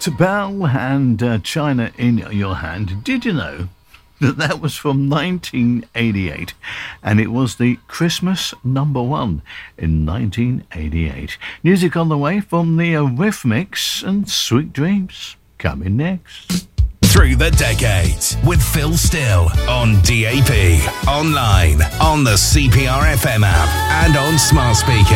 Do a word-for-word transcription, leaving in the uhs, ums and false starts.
To Bell and uh, China in Your Hand. Did you know that that was from nineteen eighty-eight, and it was the Christmas number one in nineteen eighty-eight. Music on the way from the uh, Riff Mix, and Sweet Dreams coming next. Through the Decades with Phil Still on D A B, online, on the C P R F M app, and on smart speaker.